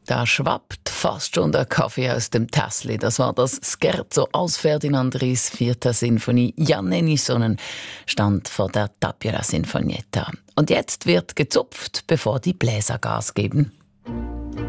Da schwappt fast schon der Kaffee aus dem Tässli. Das war das Scherzo aus Ferdinand Ries 4. Sinfonie. Giannini Sonnen stand vor der Tapia Sinfonietta. Und jetzt wird gezupft, bevor die Bläser Gas geben.